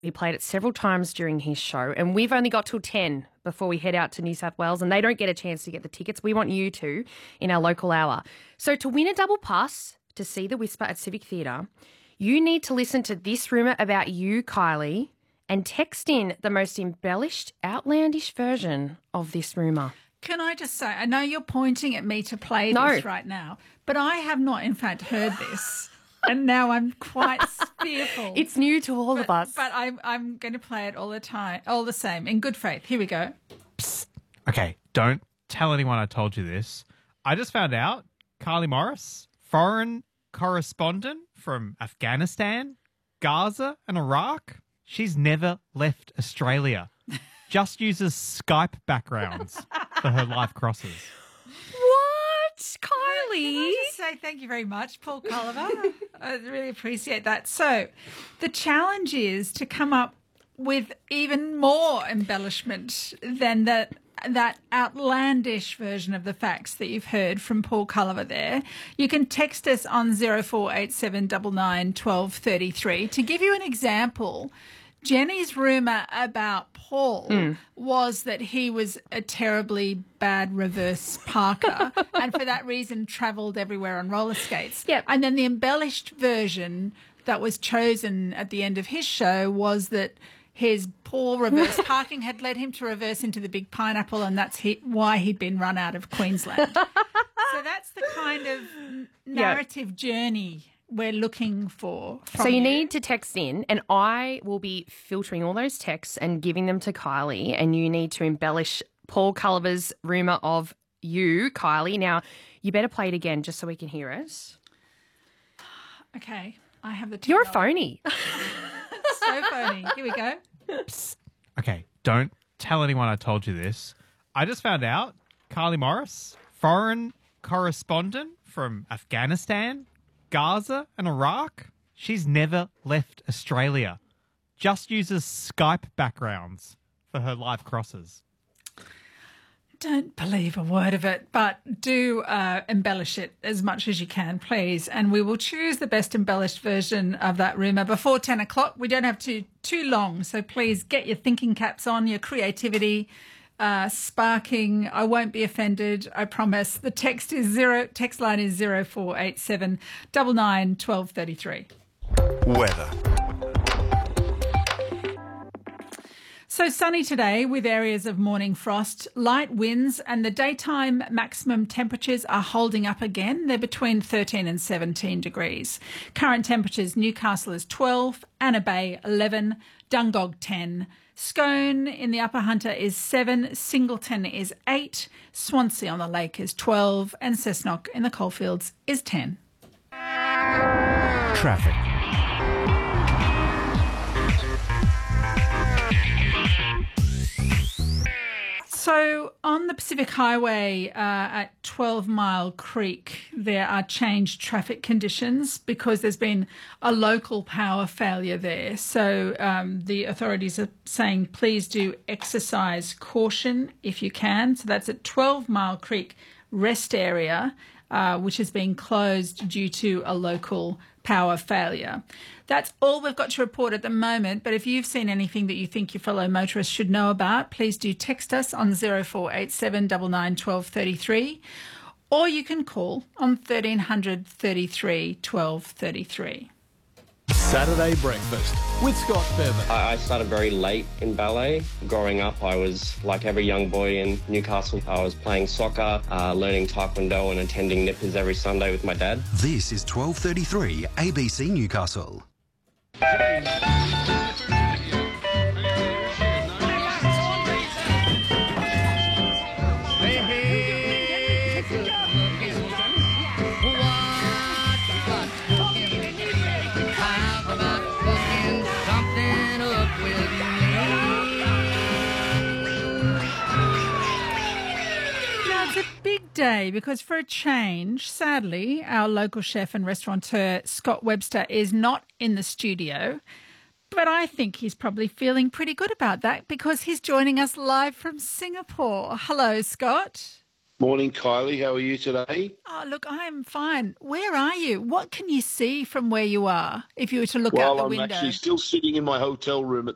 He played it several times during his show, and we've only got till 10 before we head out to New South Wales, and they don't get a chance to get the tickets. We want you to in our local hour. So to win a double pass to see The Whisper at Civic Theatre, you need to listen to this rumour about you, Kylie, and text in the most embellished, outlandish version of this rumour. Can I just say, I know you're pointing at me to play this right now, but I have not, in fact, heard this. And now I'm quite fearful. It's new to all of us. But I'm going to play it all the time, all the same, in good faith. Here we go. Psst. Okay, don't tell anyone I told you this. I just found out Kylie Morris, foreign correspondent from Afghanistan, Gaza and Iraq, she's never left Australia. Just uses Skype backgrounds for her live crosses. What? Kylie? Can I just say thank you very much, Paul Culliver. I really appreciate that. So the challenge is to come up with even more embellishment than that outlandish version of the facts that you've heard from Paul Culliver there. You can text us on 0487 99 12 33. To give you an example, Jenny's rumour about Paul was that he was a terribly bad reverse parker and for that reason travelled everywhere on roller skates. Yep. And then the embellished version that was chosen at the end of his show was that his poor reverse parking had led him to reverse into the Big Pineapple, and that's why he'd been run out of Queensland. So that's the kind of narrative journey we're looking for. So you need to text in, and I will be filtering all those texts and giving them to Kylie, and you need to embellish Paul Culliver's rumour of you, Kylie. Now, you better play it again just so we can hear it. Okay, I have the technology. You're a phony. So phony. Here we go. Psst. Okay, don't tell anyone I told you this. I just found out Kylie Morris, foreign correspondent from Afghanistan, Gaza and Iraq, she's never left Australia. Just uses Skype backgrounds for her live crosses. Don't believe a word of it, but do embellish it as much as you can, please. And we will choose the best embellished version of that rumour before 10 o'clock. We don't have too long, so please get your thinking caps on, your creativity sparking. I won't be offended, I promise. The text line is 0487 99 12 33. Weather. So sunny today with areas of morning frost, light winds, and the daytime maximum temperatures are holding up again. They're between 13 and 17 degrees. Current temperatures, Newcastle is 12, Anna Bay 11, Dungog 10, Scone in the Upper Hunter is 7, Singleton is 8, Swansea on the Lake is 12, and Cessnock in the Coalfields is 10. Traffic. So on the Pacific Highway at 12 Mile Creek, there are changed traffic conditions because there's been a local power failure there. So the authorities are saying please do exercise caution if you can. So that's at 12 Mile Creek rest area, which has been closed due to a local power failure. That's all we've got to report at the moment, but if you've seen anything that you think your fellow motorists should know about, please do text us on 0487 99 12 33, or you can call on 1300 33 12 33. Saturday Breakfast with Scott Bevan. I started very late in ballet. Growing up, I was like every young boy in Newcastle. I was playing soccer, learning taekwondo and attending nippers every Sunday with my dad. This is 12:33 ABC Newcastle. Day because for a change, sadly, our local chef and restaurateur Scott Webster is not in the studio, but I think he's probably feeling pretty good about that because he's joining us live from Singapore. Hello, Scott. Morning, Kylie. How are you today? Oh, look, I am fine. Where are you? What can you see from where you are if you were to look out the window? I'm actually still sitting in my hotel room at